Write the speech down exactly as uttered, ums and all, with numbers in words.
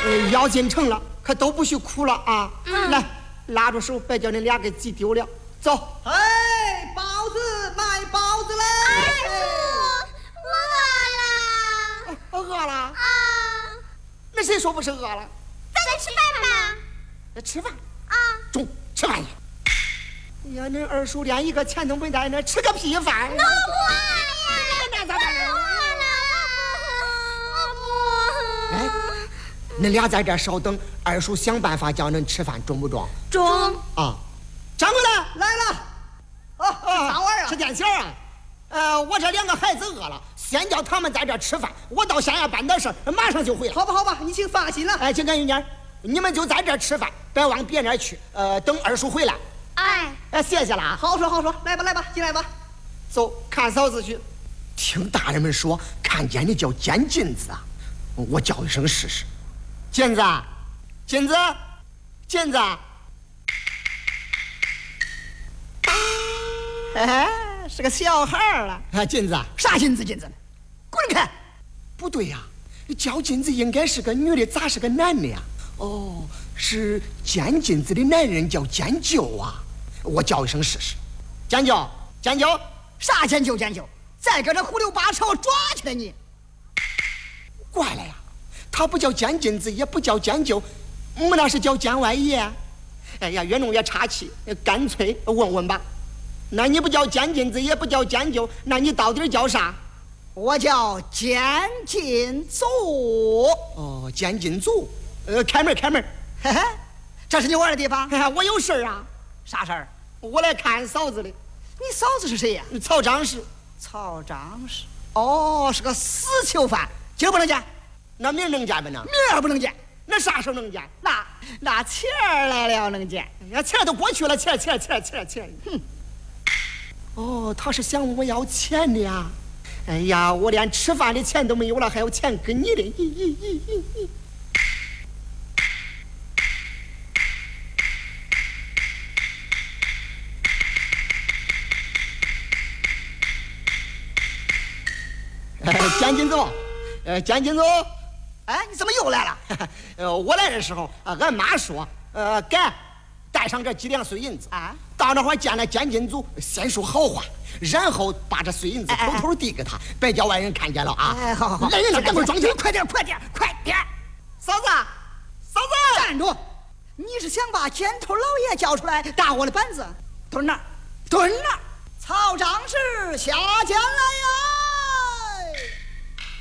呃，要进城了，可都不许哭了啊！嗯、来，拉住手，别叫你俩给挤丢了。走。 哎，包子，卖包子嘞！ 二叔， 我饿了。饿了？ 啊！ 那谁说不是饿了？ 咱吃饭吧。 那吃饭？ 啊！ 中，吃饭去。哎呀，那二叔连一个钱都没带，那吃个屁饭！ 我不饿呀！ 那咋办？ 我不。 哎，恁俩在这稍等，二叔想办法叫恁吃饭，中不中？ 中。 啊，掌柜的来了。哦，啥玩意儿？ 吃点心啊。呃，我这两个孩子饿了，先叫他们在这吃饭，我到县衙办点事，马上就回来。 好吧，好吧，你请放心了。 哎，请干玉妮，你们就在这吃饭，别往别那去。呃，等二叔回来。 哎， 哎，谢谢了啊。 好说好说，来吧来吧，进来吧。 走，看嫂子去。听大人们说，看见的叫尖金子啊，我叫一声试试。金子，金子，金子。 哎，是个小孩了。 啊，金子， 啥金子金子？滚开！ 不对呀、啊，叫金子应该是个女的，咋是个男的呀？哦，是尖金子的男人叫尖舅啊。我叫一声试试。尖舅，尖舅， 啥尖舅尖舅？再搁这胡溜八朝抓起来你！ 怪了呀，他不叫尖金子，也不叫尖舅，我们那是叫尖外爷。哎呀，越弄越岔气，干脆问问吧。那你不叫尖金子，也不叫尖舅，那你到底叫啥？ 我叫尖金祖。 哦，尖金祖。呃，开门，开门。 嘿嘿，这是你玩的地方？ 我有事儿啊。 啥事儿？ 我来看嫂子的。 你嫂子是谁呀？ 曹张氏。 曹张氏。哦，是个死囚犯，今儿不能见。 那明儿能见不能？ 明儿不能见。 那啥时候能见？ 那那钱儿来了能见。 哎呀，钱都过去了，钱钱钱钱钱。哼。哦，他是想问我要钱的呀。哎呀，我连吃饭的钱都没有了，还有钱给你的。咦咦咦咦咦。尖金子，呃，尖金子， 哎，你怎么又来了？ 呃，我来的时候，呃，俺妈说，呃，该带上这几两碎银子啊， 到那会儿见了尖金族，先说好话，然后把这碎银子偷偷递给他，别叫外人看见了啊！ 哎，好好好， 来人了，赶快装去， 快点，快点，快点！ 嫂子，嫂子， 站住！你是想把尖头老爷叫出来打我的板子？蹲那儿，蹲那儿！曹张氏下监来呀！